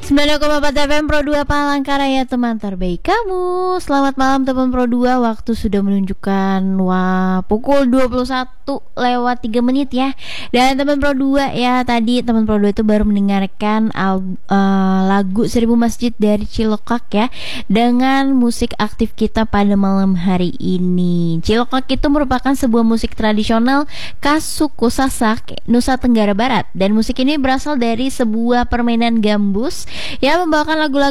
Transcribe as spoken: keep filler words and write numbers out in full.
sembilan koma empat F M Pro dua Palangkaraya, teman terbaik kamu. Selamat malam teman Pro dua. Waktu sudah menunjukkan wah pukul dua puluh satu lewat tiga menit ya. Dan teman Pro dua ya, tadi teman Pro dua itu baru mendengarkan al- uh, lagu Seribu Masjid dari Cilokak ya, dengan musik aktif kita pada malam hari ini. Cilokak itu merupakan sebuah musik tradisional khas suku Sasak, Nusa Tenggara Barat. Dan musik ini berasal dari sebuah permainan gambus yang membawakan lagu-lagu